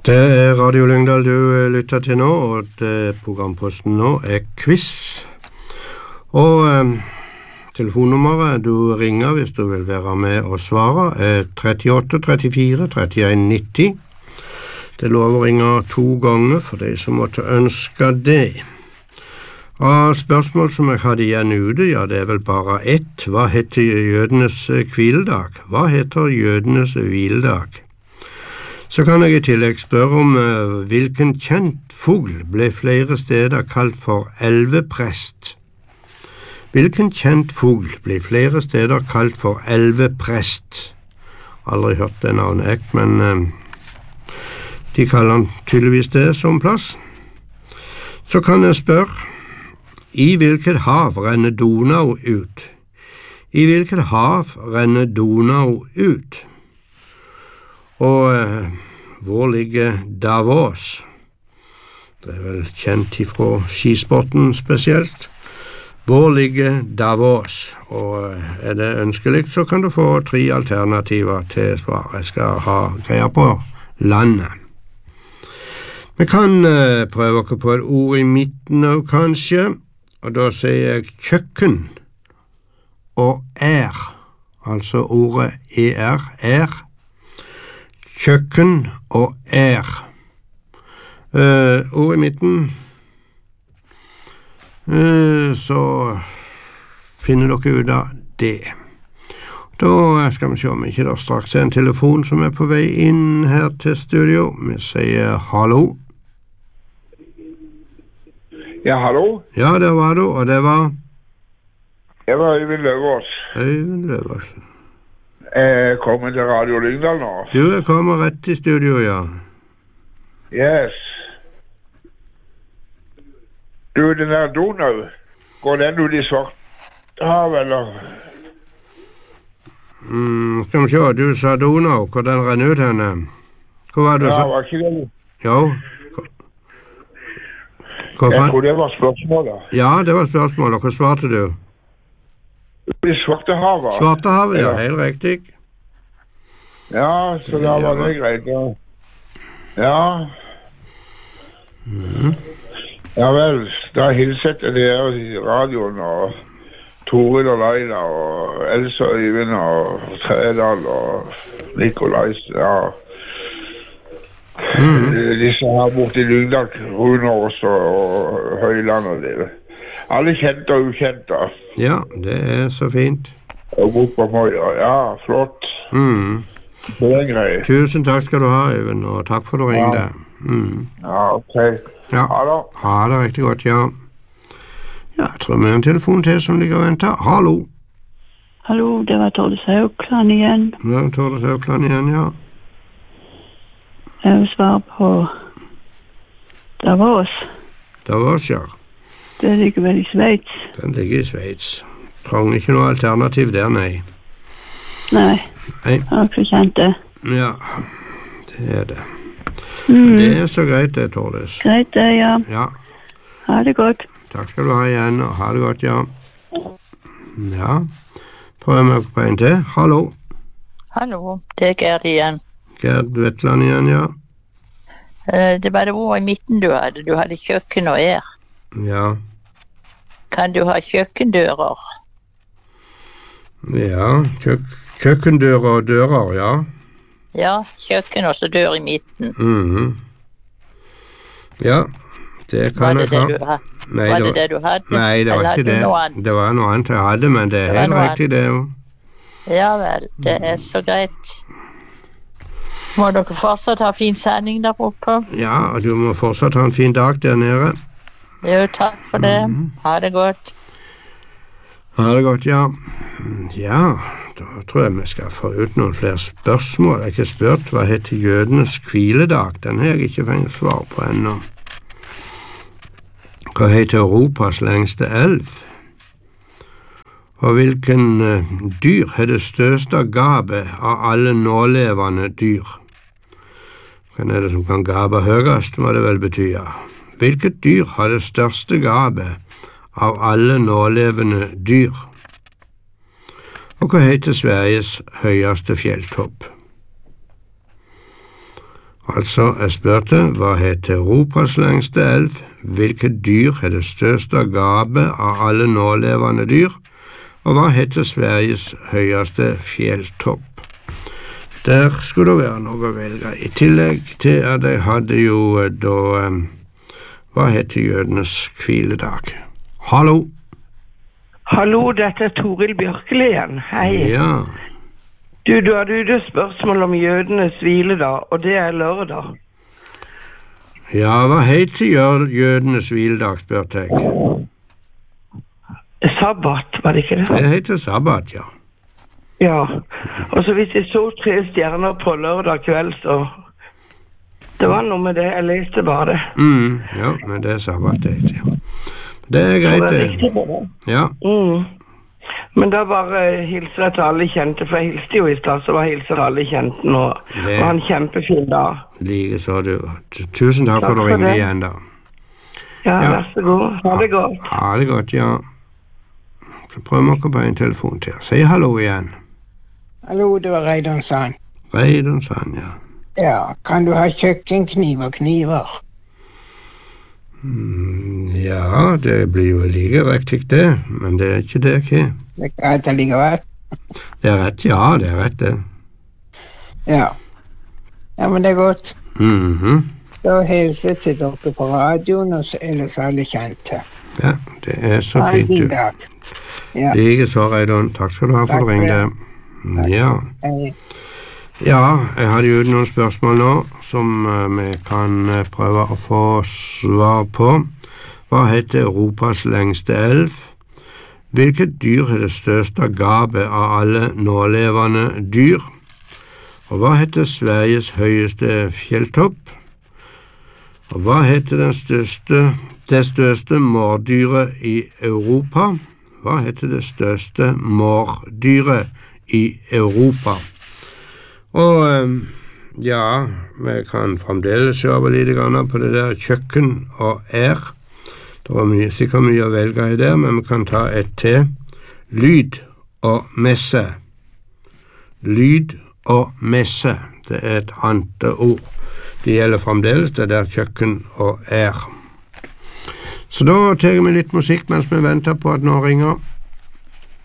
Det Radio Lyngdal du lytter til nå, og programposten nå quiz. Og telefonnummeret du ringer hvis du vil være med og svare 38 34 31 90. Det lover å ringe 2 ganger for de som måtte ønske det. Og spørsmål som jeg hadde igjen ute, ja det vel bare ett. Hva heter jødenes hviledag? Hva heter jødenes hviledag? Så kan jeg i tillegg spørre om hvilken kjent fugl ble flere steder kalt for elveprest. Hvilken kjent fugl ble flere steder kalt for elveprest? Aldri hørt det navnet jeg, men de kaller han tydeligvis det som plass. Så kan jeg spørre, i hvilket hav renner Donau ut? I hvilket hav renner Donau ut? Og hvor ligger Davos? Det vel kjent fra skisporten spesielt. Hvor ligger Davos? Og det ønskelig, så kan du få 3 alternativer til svar. Jeg skal ha greier på landet. Vi kan prøve oss på et ord i midten av kanskje, og da sier jeg kjøkken og altså ordet kjøkken og ord i midten, så finner dere ut av det. Da skal vi se om ikke det straks en telefon som på vei inn her til studio. Vi sier hallo. Ja, hallo? Ja, det var du, og det var? Jeg var Øyvind Løvås. Øyvind Løvås. Kommer til Radio Lyngdal nå. Du kommer rett i studio, ja. Yes. Du, den der Donau, går den ut i Svartehavet, eller? Skal vi se, du sa Donau, hvor den renner ut henne. Hvor var du ja, var ikke det? Jo. Jeg tror det var spørsmålet. Ja, det var spørsmålet. Hva svarte du? I Svartehavet. Svartehavet, ja, helt riktig. Ja, så da var det greit. Ja. Ja vel, da hilset jeg dere i radioen, og Toril og Leila, og Else og Øyvind, og Tredal, og Nikolajs, ja. Disse her borte i Lyngdal, Runås og Høyland og det. Alle kjente og ukjente. Ja, det så fint. Og bort på Møya, ja, flott. Det greit. Tusen takk skal du ha, Øyvind, og takk for at du ringte. Ja, ok. Ja. Ha det. Ha det riktig godt, ja. Ja, jeg tror vi har en telefon til som ligger og venter. Hallo. Hallo, det var Tordes Haukland igjen. Ja, Tordes Haukland igjen, ja. Jeg vil svare på Davos. Davos, ja. Det ligger vel i Sveits. Den ligger i Sveits. Trenger ikke noe alternativ der, nei. Nei, jeg har ikke kjent det. Ja, det det. Det så greit det, Tordes. Greit det, ja. Ja. Ha det godt. Takk skal du ha igjen, og ha det godt, ja. Ja, prøver vi på en til. Hallo. Hallo, det Gerd igjen. Gerd Vetland igjen, ja. Det var det ord i midten du hadde. Du hadde kjøkken og Ja. Kan du ha kjøkkendører? Ja, kjøkkendører og dører, ja. Ja, kjøkken og så dør i midten. Ja, det kan jeg ha. Var det det du hadde? Nei, det var ikke det. Det var noe annet jeg hadde, men det helt riktig det jo. Ja vel, det så greit. Må dere fortsatt ha fin sending der oppe? Ja, og du må fortsatt ha en fin dag der nede. Jo, takk for det. Ha det godt. Ha det godt, ja. Ja, da tror jeg vi skal få ut noen flere spørsmål. Jeg har ikke spurt hva heter jødenes hviledag. Den har jeg ikke fått svar på ennå. Hva heter Europas lengste elv? Og hvilken dyr har det største gapet av alle nålevende dyr? Hva det som kan gape høyest, må det vel bety. Hvilket dyr har det største gapet av alle nålevende dyr? Og hva heter Sveriges høyeste fjelltopp? Altså, jeg spurte, hva heter Europas lengste elv? Hvilket dyr er det største gapet av alle nålevende dyr? Og hva heter Sveriges høyeste fjelltopp? Der skulle det være noe å velge. I tillegg til at jeg hadde jo da, hva heter jødenes hviledag? Hallo? Hallo, dette er Toril Bjørkeli igjen. Hei. Ja. Du hadde jo det spørsmål om jødenes hviledag, og det er lørdag. Ja, hva heter jødenes hviledag, spurte jeg? Sabbat, var det ikke det? Det heter sabbat, ja. Ja, og så hvis jeg så 3 stjerner på lørdag kveld, så det var noe med det, jeg leste bare det. Ja, men det er sabbat det heter, ja. Det er greit, det. Ja. Men da bare hilser jeg til alle kjente, for jeg hilste jo i stad, så var jeg hilser til alle kjente nå. Og ha en kjempefin dag. Like så du. Tusen takk for at du ringte igjen da. Ja, vær så god. Ha det godt. Ha det godt, ja. Så prøver vi på en telefon til. Si hallo igjen. Hallo, det var Reidun Sand. Reidun Sand, ja. Ja, kan du ha kjøkkenkniv og kniver? Ja, det blir jo like riktig det, men det er ikke det ikke. Det er greit allikevel. Det er rett, ja, det er rett det. Ja. Ja, men det er godt. Da hilser jeg til dere på radioen, og så ellers alle kjente. Ja, det er så fint du. Dag. Ja. Like så, Reidun. Takk skal du ha for å ringe. Ja. Ja, jeg hadde jo noen spørsmål nå som vi kan prøve å få svar på. Hva heter Europas lengste elv? Hvilket dyr er det største gapet av alle nålevende dyr? Og hva heter Sveriges høyeste fjelltopp? Og hva heter det største mårdyret i Europa? Hva heter det største mårdyret i Europa? Og ja, vi kan fremdeles se over litt på det der kjøkken og Det var sikkert mye å velge i der, men vi kan ta et til. Lyd og messe. Lyd og messe, det er et annet ord. Det gjelder fremdeles det der kjøkken og Så da tar vi litt musikk mens vi venter på at noen ringer.